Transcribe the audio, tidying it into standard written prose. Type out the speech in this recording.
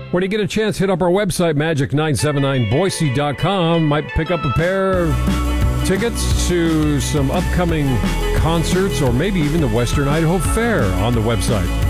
When you get a chance, hit up our website, magic979boise.com. Might pick up a pair of tickets to some upcoming concerts or maybe even the Western Idaho Fair on the website.